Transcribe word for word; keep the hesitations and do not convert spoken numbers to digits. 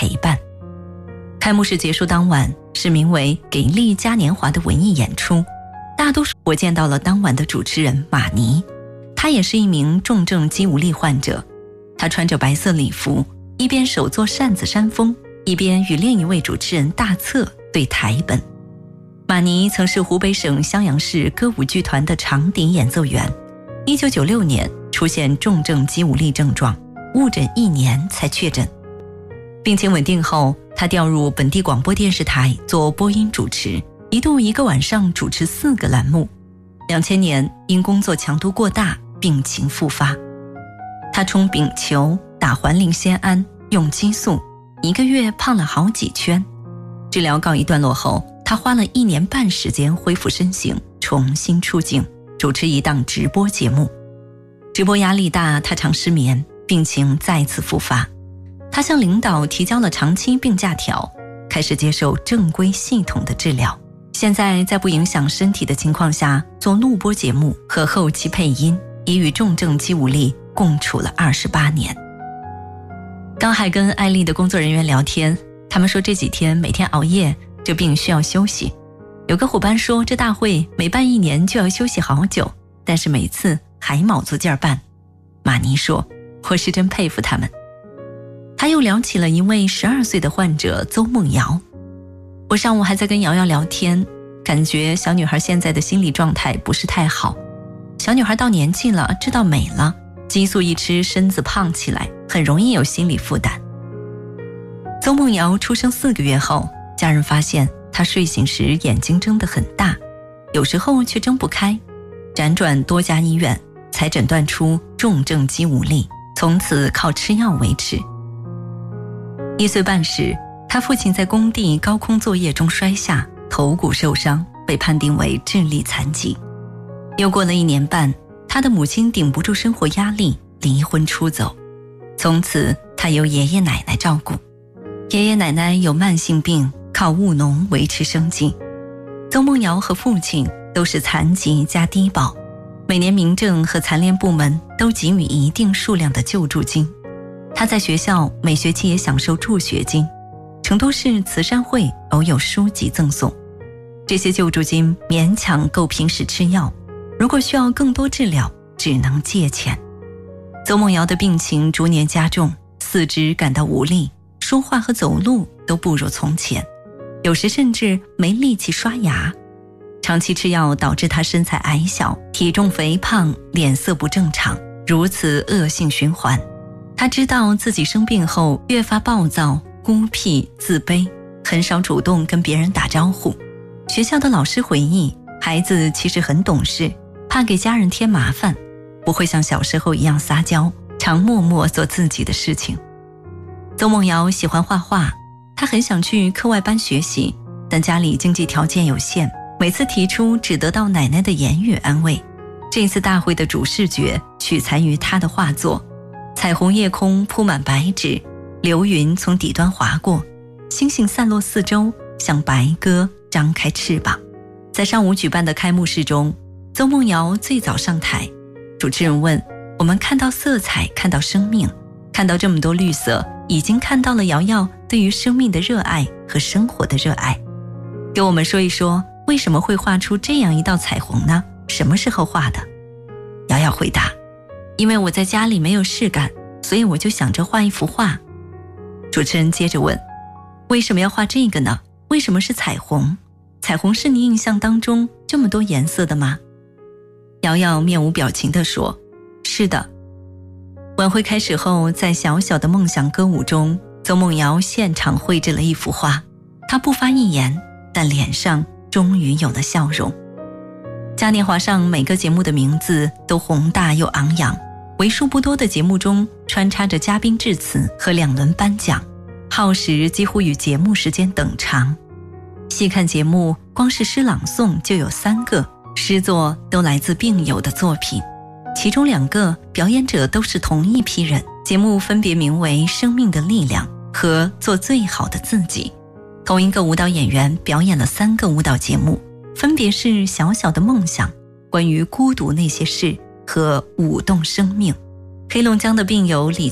陪伴。开幕式结束当晚是名为《给力嘉年华》的文艺演出，大多数我见到了当晚的主持人马尼，他也是一名重症肌无力患者。他穿着白色礼服，一边手做扇子扇风，一边与另一位主持人大策对台本。马尼曾是湖北省襄阳市歌舞剧团的长笛演奏员，一九九六年出现重症肌无力症状，误诊一年才确诊。病情稳定后，他调入本地广播电视台做播音主持，一度一个晚上主持四个栏目。两千年因工作强度过大，病情复发。他冲丙球、打环磷酰胺、用激素，一个月胖了好几圈。治疗告一段落后，他花了一年半时间恢复身形，重新出镜，主持一档直播节目。直播压力大，他常失眠，病情再次复发。他向领导提交了长期病假条，开始接受正规系统的治疗。现在在不影响身体的情况下做录播节目和后期配音，已与重症肌无力共处了二十八年。刚还跟艾丽的工作人员聊天，他们说这几天每天熬夜，这病需要休息。有个伙伴说这大会每办一年就要休息好久，但是每次还卯足劲儿办。马尼说，我是真佩服他们。他又聊起了一位十二岁的患者邹梦瑶。我上午还在跟瑶瑶聊天，感觉小女孩现在的心理状态不是太好。小女孩到年纪了，知道美了，激素一吃，身子胖起来，很容易有心理负担。邹梦瑶出生四个月后，家人发现她睡醒时眼睛睁得很大，有时候却睁不开，辗转多家医院才诊断出重症肌无力，从此靠吃药维持。一岁半时，他父亲在工地高空作业中摔下，头骨受伤，被判定为智力残疾。又过了一年半，他的母亲顶不住生活压力，离婚出走，从此他由爷爷奶奶照顾。爷爷奶奶有慢性病，靠务农维持生计。邹梦瑶和父亲都是残疾加低保，每年民政和残联部门都给予一定数量的救助金。他在学校每学期也享受助学金，成都市慈善会偶有书籍赠送。这些救助金勉强够平时吃药，如果需要更多治疗，只能借钱。邹梦瑶的病情逐年加重，四肢感到无力，说话和走路都不如从前，有时甚至没力气刷牙。长期吃药导致他身材矮小，体重肥胖，脸色不正常，如此恶性循环。他知道自己生病后越发暴躁、孤僻、自卑，很少主动跟别人打招呼。学校的老师回忆，孩子其实很懂事，怕给家人添麻烦，不会像小时候一样撒娇，常默默做自己的事情。邹梦瑶喜欢画画，她很想去课外班学习，但家里经济条件有限，每次提出只得到奶奶的言语安慰。这次大会的主视觉取材于她的画作，彩虹夜空铺满白纸，流云从底端划过，星星散落四周，像白鸽张开翅膀。在上午举办的开幕式中，邹梦瑶最早上台，主持人问，我们看到色彩，看到生命，看到这么多绿色，已经看到了瑶瑶对于生命的热爱和生活的热爱。给我们说一说，为什么会画出这样一道彩虹呢？什么时候画的？瑶瑶回答，因为我在家里没有事干，所以我就想着画一幅画。主持人接着问，为什么要画这个呢？为什么是彩虹？彩虹是你印象当中这么多颜色的吗？瑶瑶面无表情地说，是的。晚会开始后，在小小的梦想歌舞中，邹梦瑶现场绘制了一幅画，她不发一言，但脸上终于有了笑容。嘉年华上每个节目的名字都宏大又昂扬，为数不多的节目中穿插着嘉宾致辞和两轮颁奖，耗时几乎与节目时间等长。细看节目，光是诗朗诵就有三个，诗作都来自病友的作品，其中两个表演者都是同一批人，节目分别名为《生命的力量》和《做最好的自己》。同一个舞蹈演员表演了三个舞蹈节目，分别是《小小的梦想》、关于孤独那些事和舞动生命。黑龙江的病友李